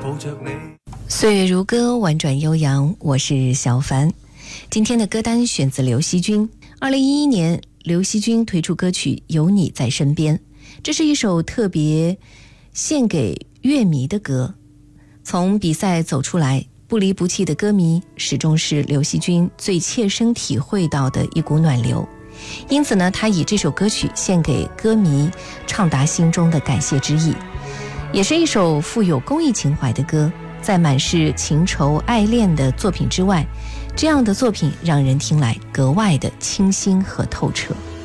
岁月如歌，婉转悠扬，我是小凡。今天的歌单选自刘惜君。2011年，刘惜君推出歌曲《有你在身边》，这是一首特别献给乐迷的歌。从比赛走出来，不离不弃的歌迷始终是刘惜君最切身体会到的一股暖流。因此呢，他以这首歌曲献给歌迷，畅达心中的感谢之意，也是一首富有公益情怀的歌。在满是情仇爱恋的作品之外，这样的作品让人听来格外的清新和透彻。